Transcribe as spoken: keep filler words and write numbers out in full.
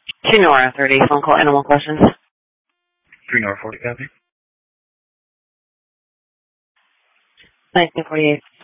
Two Nora thirty, phone call, animal questions. Three Nora forty, copy. nineteen forty-eight.